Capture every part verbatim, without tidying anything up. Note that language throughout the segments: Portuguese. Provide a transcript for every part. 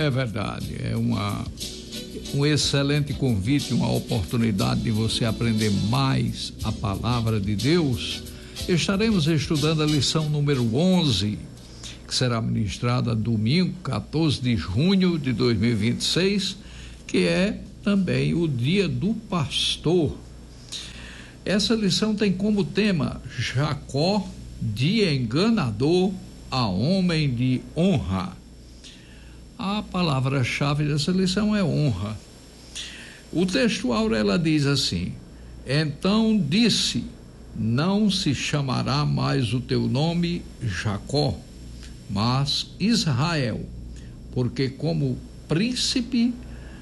É verdade, é uma, um excelente convite, uma oportunidade de você aprender mais a palavra de Deus. Estaremos estudando a lição número onze, que será ministrada domingo, quatorze de junho de dois mil e vinte e seis, que é também o dia do pastor. Essa lição tem como tema Jacó, de enganador a homem de honra. A palavra-chave dessa lição é honra. O textual, ela diz assim: então disse, não se chamará mais o teu nome Jacó, mas Israel, porque como príncipe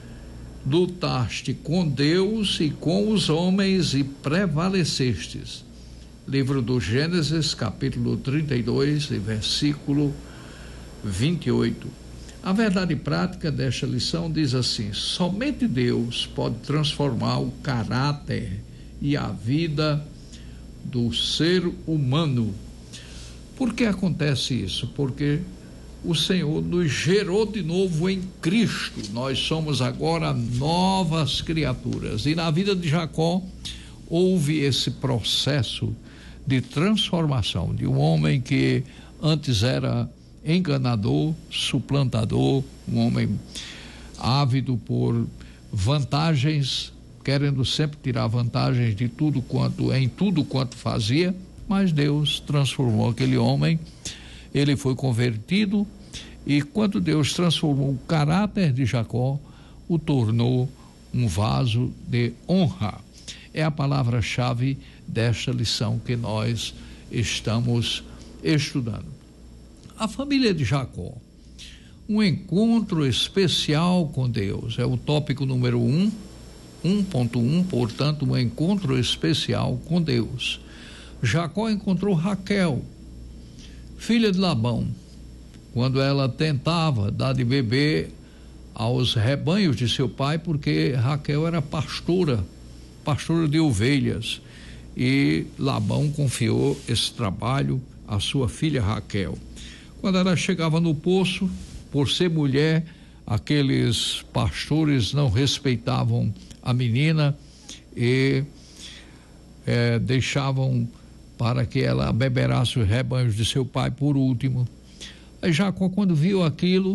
lutaste com Deus e com os homens e prevalecestes. Livro do Gênesis, capítulo trinta e dois, versículo vinte e oito. A verdade prática desta lição diz assim: somente Deus pode transformar o caráter e a vida do ser humano. Por que acontece isso? Porque o Senhor nos gerou de novo em Cristo. Nós somos agora novas criaturas. E na vida de Jacó houve esse processo de transformação de um homem que antes era enganador, suplantador, um homem ávido por vantagens, querendo sempre tirar vantagens de tudo quanto, em tudo quanto fazia, mas Deus transformou aquele homem, ele foi convertido, e quando Deus transformou o caráter de Jacó, o tornou um vaso de honra. É a palavra-chave desta lição que nós estamos estudando. A família de Jacó, um encontro especial com Deus, é o tópico número um, um ponto um, portanto, um encontro especial com Deus. Jacó encontrou Raquel, filha de Labão, quando ela tentava dar de beber aos rebanhos de seu pai, porque Raquel era pastora, pastora de ovelhas, e Labão confiou esse trabalho à sua filha Raquel. Quando ela chegava no poço, por ser mulher, aqueles pastores não respeitavam a menina e eh, deixavam para que ela beberasse os rebanhos de seu pai por último. Aí Jacó, quando viu aquilo,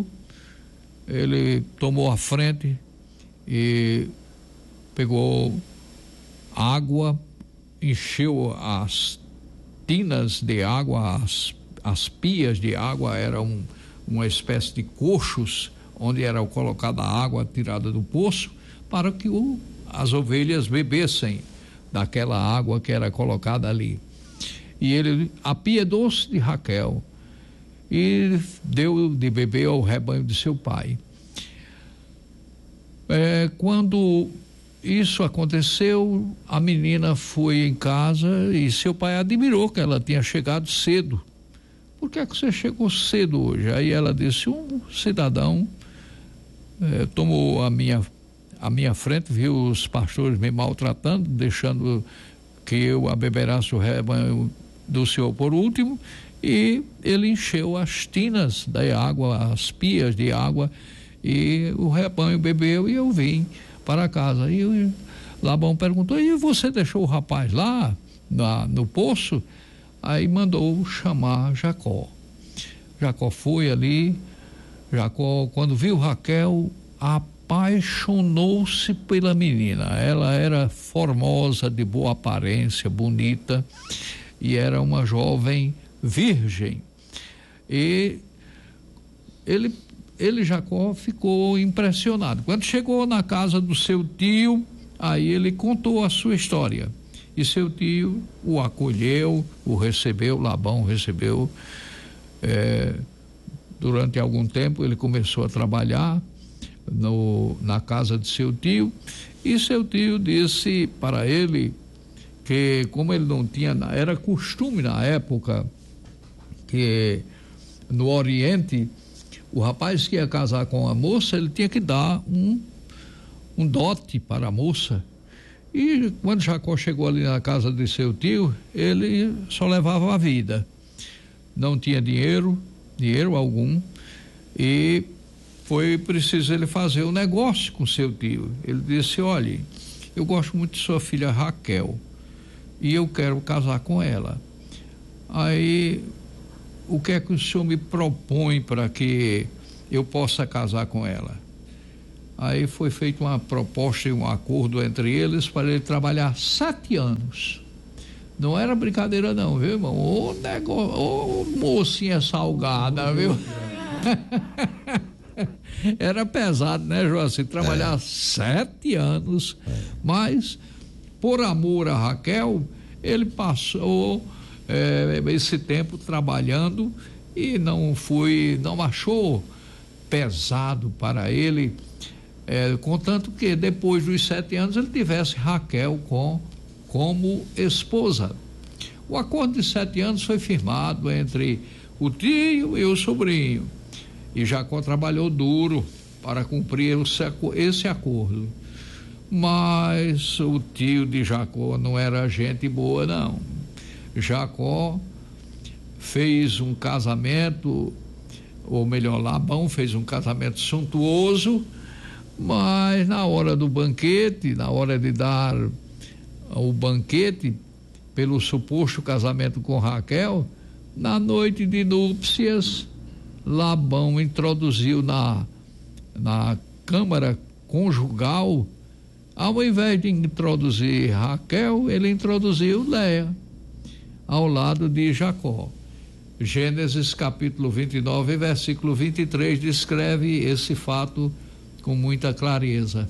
ele tomou a frente e pegou água, encheu as tinas de água, as As pias de água eram uma espécie de coxos onde era colocada a água tirada do poço para que o, as ovelhas bebessem daquela água que era colocada ali. E ele apiedou-se de Raquel e deu de beber ao rebanho de seu pai. É, quando isso aconteceu, a menina foi em casa e seu pai admirou que ela tinha chegado cedo. Por que é que você chegou cedo hoje? Aí ela disse: um cidadão eh, tomou a minha, a minha frente, viu os pastores me maltratando, deixando que eu abeberasse o rebanho do Senhor por último, e ele encheu as tinas da água, as pias de água, e o rebanho bebeu e eu vim para casa. E eu, Labão perguntou: e você deixou o rapaz lá na, no poço? Aí mandou chamar Jacó. Jacó foi ali. Jacó, quando viu Raquel, apaixonou-se pela menina. Ela era formosa, de boa aparência, bonita, e era uma jovem virgem. E ele, ele Jacó, ficou impressionado. Quando chegou na casa do seu tio, aí ele contou a sua história. E seu tio o acolheu, o recebeu, Labão recebeu. É, durante algum tempo ele começou a trabalhar no, na casa de seu tio, e seu tio disse para ele que, como ele não tinha, era costume na época que no Oriente o rapaz que ia casar com a moça, ele tinha que dar um, um dote para a moça. E quando Jacó chegou ali na casa de seu tio, ele só levava a vida. Não tinha dinheiro, dinheiro algum, e foi preciso ele fazer um negócio com seu tio. Ele disse: olha, eu gosto muito de sua filha Raquel e eu quero casar com ela. Aí, o que é que o senhor me propõe para que eu possa casar com ela? Aí foi feita uma proposta e um acordo entre eles para ele trabalhar sete anos. Não era brincadeira não, viu, irmão? Ô negócio, ô mocinha salgada, viu? Era pesado, né, Joacim? Trabalhar é. sete anos, é. mas por amor a Raquel, ele passou é, esse tempo trabalhando e não foi, não achou pesado para ele, é, contanto que depois dos sete anos ele tivesse Raquel com, como esposa. O acordo de sete anos foi firmado entre o tio e o sobrinho. E Jacó trabalhou duro para cumprir esse acordo. Mas o tio de Jacó não era gente boa, não. Jacó fez um casamento, ou melhor, Labão fez um casamento suntuoso, mas na hora do banquete, na hora de dar o banquete pelo suposto casamento com Raquel, na noite de núpcias, Labão introduziu na, na câmara conjugal, ao invés de introduzir Raquel, ele introduziu Léia ao lado de Jacó. Gênesis capítulo vinte e nove, versículo vinte e três descreve esse fato com muita clareza.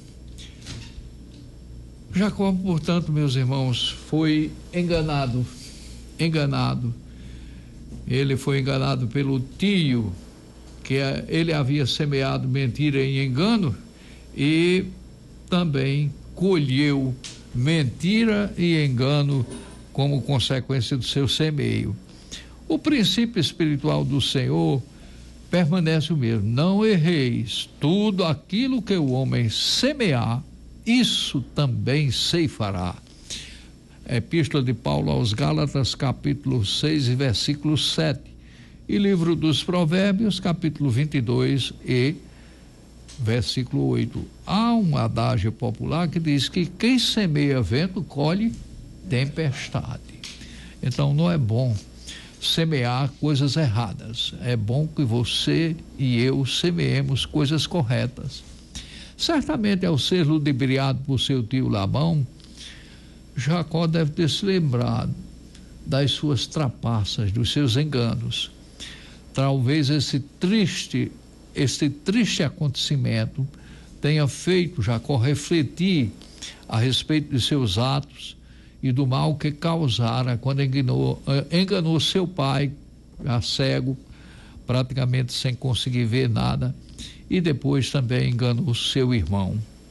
Jacó, portanto, meus irmãos, foi enganado, enganado. Ele foi enganado pelo tio, que ele havia semeado mentira e engano, e também colheu mentira e engano como consequência do seu semeio. O princípio espiritual do Senhor permanece o mesmo: não erreis, tudo aquilo que o homem semear, isso também ceifará. Epístola de Paulo aos Gálatas, capítulo seis e versículo sete. E livro dos Provérbios, capítulo vinte e dois e versículo oito. Há um adágio popular que diz que quem semeia vento colhe tempestade. Então não é bom semear coisas erradas. É bom que você e eu semeemos coisas corretas. Certamente, ao ser ludibriado por seu tio Labão, Jacó deve ter se lembrado das suas trapaças, dos seus enganos. Talvez esse triste, esse triste acontecimento tenha feito Jacó refletir a respeito de seus atos e do mal que causara quando enganou, enganou seu pai, já cego, praticamente sem conseguir ver nada, e depois também enganou seu irmão.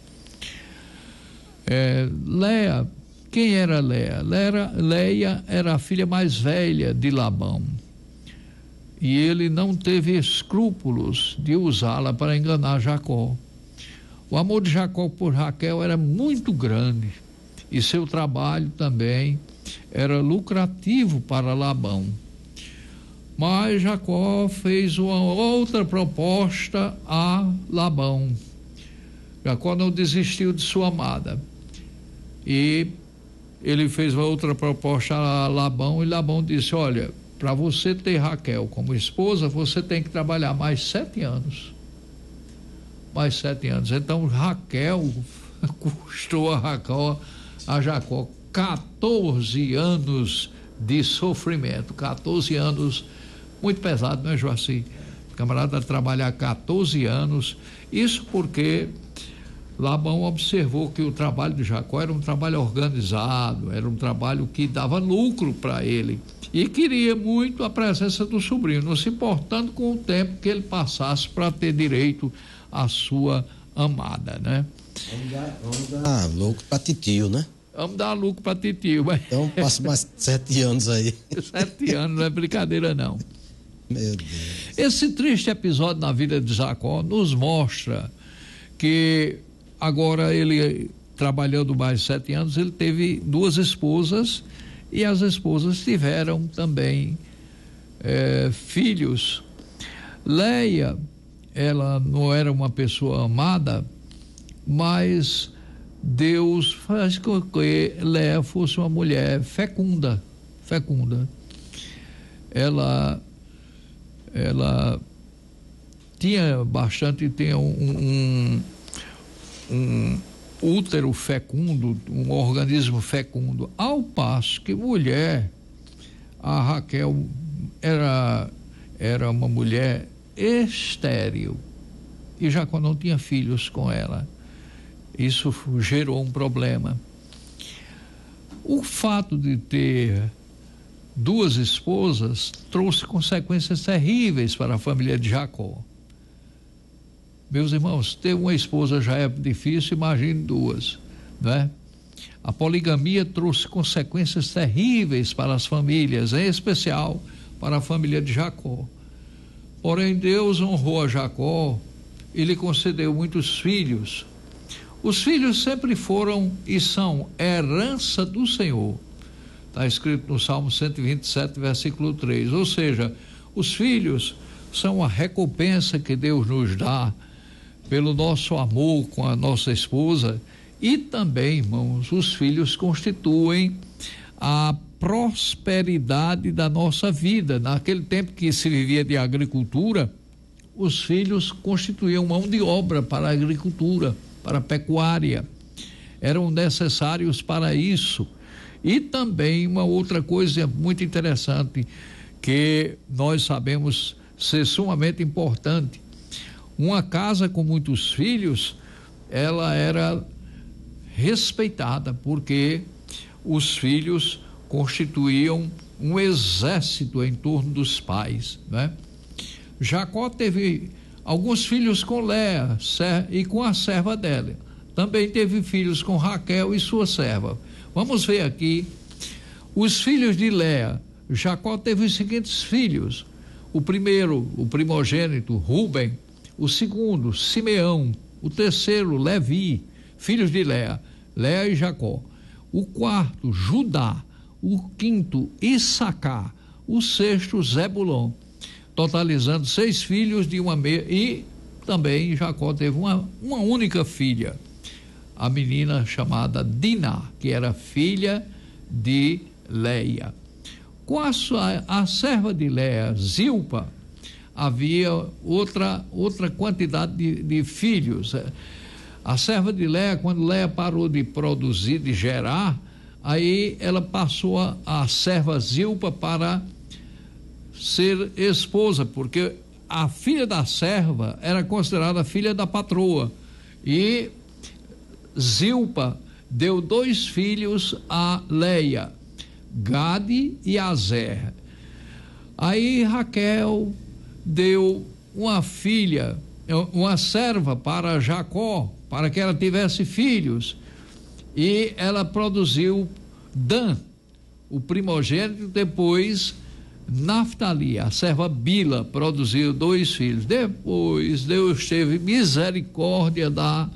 É, Léia, quem era Léia? Léia? Léia era a filha mais velha de Labão. E ele não teve escrúpulos de usá-la para enganar Jacó. O amor de Jacó por Raquel era muito grande e seu trabalho também era lucrativo para Labão. Mas Jacó fez uma outra proposta a Labão. Jacó não desistiu de sua amada e ele fez uma outra proposta a Labão, e Labão disse: olha, para você ter Raquel como esposa, você tem que trabalhar mais sete anos. Mais sete anos. Então Raquel custou a Raquel, a Jacó, quatorze anos de sofrimento. quatorze anos, muito pesado, não é, Joacim? O camarada trabalhar quatorze anos, isso porque Labão observou que o trabalho de Jacó era um trabalho organizado, era um trabalho que dava lucro para ele. E queria muito a presença do sobrinho, não se importando com o tempo que ele passasse para ter direito à sua amada, né? Vamos dar, vamos dar lucro para titio, né? Vamos dar lucro para titio, mas... Então passa mais sete anos aí. Sete anos, não é brincadeira não. Meu Deus. Esse triste episódio na vida de Jacó nos mostra que agora ele, trabalhando mais sete anos, ele teve duas esposas, e as esposas tiveram também é, filhos. Léia ela não era uma pessoa amada, mas Deus faz com que Léa fosse uma mulher fecunda, fecunda. Ela, ela tinha bastante, tinha um, um, um útero fecundo, um organismo fecundo, ao passo que mulher, a Raquel era, era uma mulher estéril e Jacó não tinha filhos com ela. Isso gerou um problema. O fato de ter duas esposas trouxe consequências terríveis para a família de Jacó. Meus irmãos, ter uma esposa já é difícil, imagine duas, né? A poligamia trouxe consequências terríveis para as famílias, em especial para a família de Jacó. Porém, Deus honrou a Jacó e lhe concedeu muitos filhos. Os filhos sempre foram e são herança do Senhor. Está escrito no Salmo cento e vinte e sete, versículo três. Ou seja, os filhos são a recompensa que Deus nos dá pelo nosso amor com a nossa esposa, e também, irmãos, os filhos constituem a prosperidade da nossa vida. Naquele tempo que se vivia de agricultura, os filhos constituíam mão de obra para a agricultura, para a pecuária, eram necessários para isso. E também uma outra coisa muito interessante que nós sabemos ser sumamente importante: uma casa com muitos filhos, ela era respeitada, porque os filhos constituíam um exército em torno dos pais, né? Jacó teve alguns filhos com Léa e com a serva dela. Também teve filhos com Raquel e sua serva. Vamos ver aqui os filhos de Léa. Jacó teve os seguintes filhos: o primeiro, o primogênito, Rúben; o segundo, Simeão; o terceiro, Levi, filhos de Léa, Léa e Jacó; o quarto, Judá; o quinto, Issacar; o sexto, Zebulon, totalizando seis filhos de uma me... e também Jacó teve uma, uma única filha, a menina chamada Diná, que era filha de Leia. Com a, sua, a serva de Léa, Zilpa, havia outra, outra quantidade de, de filhos. A serva de Léa, quando Léa parou de produzir, de gerar, aí ela passou a, a serva Zilpa para ser esposa, porque a filha da serva era considerada filha da patroa, e Zilpa deu dois filhos a Leia, Gade e Azer. Aí Raquel deu uma filha, uma serva para Jacó, para que ela tivesse filhos, e ela produziu Dan, o primogênito. Depois Naftali, a serva Bila, produziu dois filhos. Depois Deus teve misericórdia da,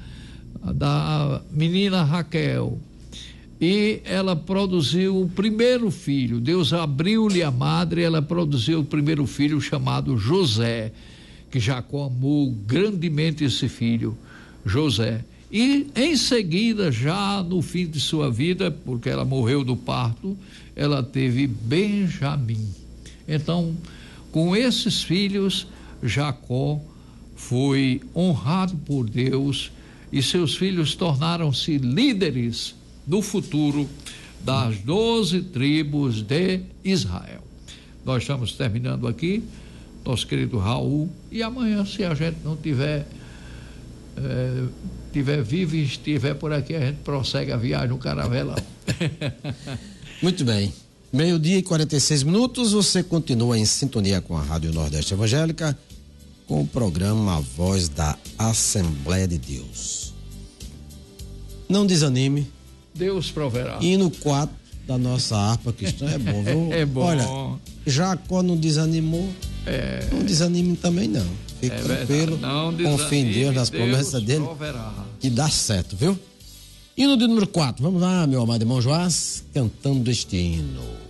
da menina Raquel, e ela produziu o primeiro filho. Deus abriu-lhe a madre, ela produziu o primeiro filho, chamado José, que Jacó amou grandemente esse filho, José. E em seguida, já no fim de sua vida, porque ela morreu do parto, ela teve Benjamim. Então, com esses filhos, Jacó foi honrado por Deus, e seus filhos tornaram-se líderes do futuro das doze tribos de Israel. Nós estamos terminando aqui, nosso querido Raul, e amanhã, se a gente não tiver é, tiver vivo e estiver por aqui, a gente prossegue a viagem no Caravelão. Muito bem, meio-dia e quarenta e seis minutos, você continua em sintonia com a Rádio Nordeste Evangélica, com o programa A Voz da Assembleia de Deus. Não desanime, Deus proverá. Hino quatro da nossa harpa cristã é bom, viu? É bom. Olha, Jacó não desanimou, é. não desanime também não. Fique é tranquilo, confie em Deus, nas Deus promessas dele, proverá. E dá certo, viu? Hino de número quatro, vamos lá, meu amado irmão Joás, cantando este hino.